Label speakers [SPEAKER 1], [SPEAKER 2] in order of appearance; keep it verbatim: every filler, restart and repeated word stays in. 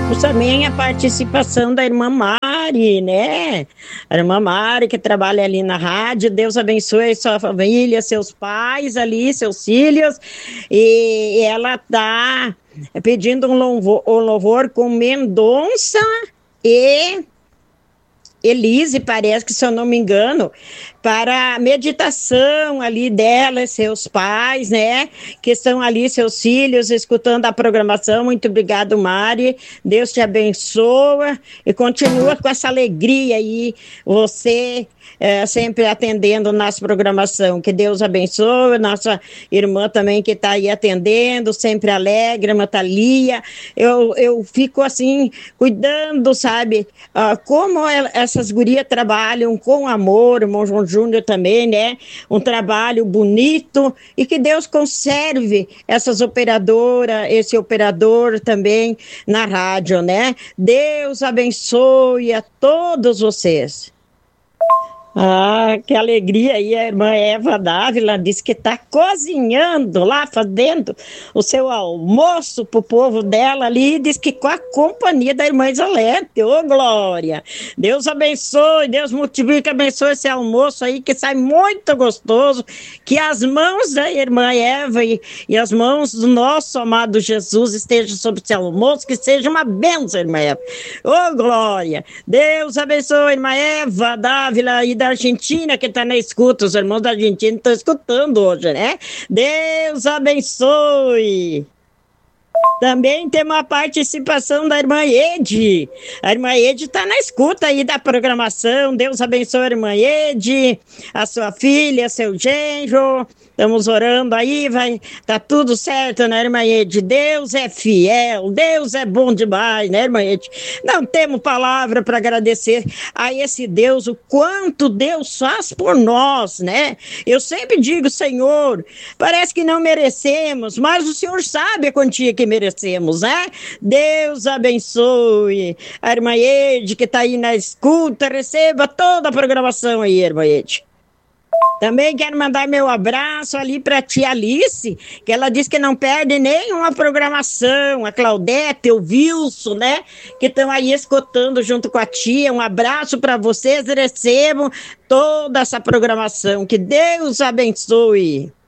[SPEAKER 1] Também a participação da irmã Mari, né? A irmã Mari, que trabalha ali na rádio. Deus abençoe sua família, seus pais ali, seus filhos. E ela tá pedindo um louvor, um louvor com Mendonça e Elise, parece que, se eu não me engano, para a meditação ali dela, seus pais, né, que estão ali, seus filhos, escutando a programação. Muito obrigado, Mari, Deus te abençoa e continua com essa alegria aí, você é, sempre atendendo nossa programação. Que Deus abençoe, nossa irmã também que está aí atendendo, sempre alegre, a Thalia. Eu, eu fico assim, cuidando, sabe, uh, como ela, essas gurias trabalham com amor, o irmão João Júnior também, né? Um trabalho bonito, e que Deus conserve essas operadoras, esse operador também na rádio, né? Deus abençoe a todos vocês. Ah, que alegria aí, a irmã Eva Dávila disse que está cozinhando lá, fazendo o seu almoço para o povo dela ali, diz que com a companhia da irmã Isolete. Ô, glória! Deus abençoe, Deus multiplique, abençoe esse almoço aí, que sai muito gostoso, que as mãos da irmã Eva e, e as mãos do nosso amado Jesus estejam sobre esse almoço, que seja uma bênção, irmã Eva. Ô, glória! Deus abençoe, irmã Eva Dávila e da Argentina, que está na escuta. Os irmãos da Argentina estão escutando hoje, né? Deus abençoe. Também tem uma participação da irmã Ede. A irmã Ede está na escuta aí da programação. Deus abençoe a irmã Ede, a sua filha, seu genro. Estamos orando aí, vai, tá tudo certo, né, irmã Ede? Deus é fiel, Deus é bom demais, né, irmã Ede? Não temos palavra para agradecer a esse Deus, o quanto Deus faz por nós, né? Eu sempre digo, Senhor, parece que não merecemos, mas o Senhor sabe a quantia que merecemos, né? Deus abençoe a irmã Ede, que está aí na escuta, receba toda a programação aí, irmã Ede. Também quero mandar meu abraço ali para a tia Alice, que ela disse que não perde nenhuma programação. A Claudete, o Wilson, né? Que estão aí escutando junto com a tia. Um abraço para vocês, recebam toda essa programação. Que Deus abençoe.